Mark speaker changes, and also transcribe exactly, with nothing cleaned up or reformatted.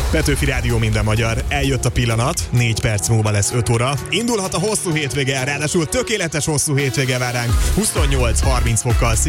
Speaker 1: Petőfi Rádió, minden magyar. Eljött a pillanat, négy perc múlva lesz öt óra. Indulhat a hosszú hétvége, ráadásul tökéletes hosszú hétvége vár ránk. huszonnyolc harminc fokkal